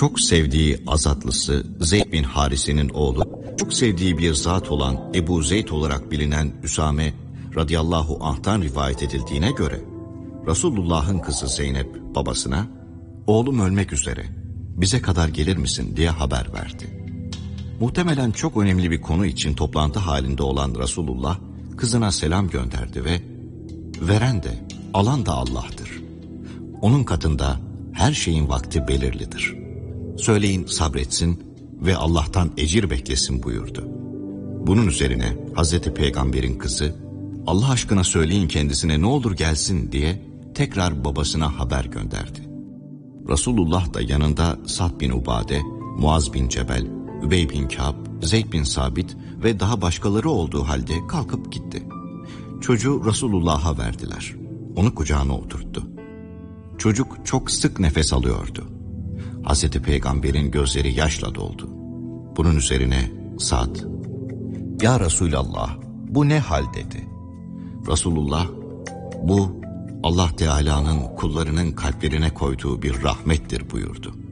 çok sevdiği azatlısı Zeyd bin Harise'nin oğlu, çok sevdiği bir zat olan Ebu Zeyd olarak bilinen Üsame radıyallahu anh'tan rivayet edildiğine göre, Resulullah'ın kızı Zeynep babasına, "Oğlum ölmek üzere, bize kadar gelir misin?" diye haber verdi. Muhtemelen çok önemli bir konu için toplantı halinde olan Resulullah, kızına selam gönderdi ve "Veren de, alan da Allah'tır. Onun katında her şeyin vakti belirlidir. Söyleyin sabretsin ve Allah'tan ecir beklesin" buyurdu. Bunun üzerine Hazreti Peygamber'in kızı, "Allah aşkına söyleyin kendisine ne olur gelsin" diye tekrar babasına haber gönderdi. Resulullah da yanında Sa'd bin Ubade, Muaz bin Cebel, Übey bin Kâb, Zeyd bin Sabit ve daha başkaları olduğu halde kalkıp gitti. Çocuğu Resulullah'a verdiler. Onu kucağına oturttu. Çocuk çok sık nefes alıyordu. Hazreti Peygamber'in gözleri yaşla doldu. Bunun üzerine Sa'd, "Ya Resulallah, bu ne hal?" dedi. Resulullah, "Bu Allah Teala'nın kullarının kalplerine koyduğu bir rahmettir" buyurdu.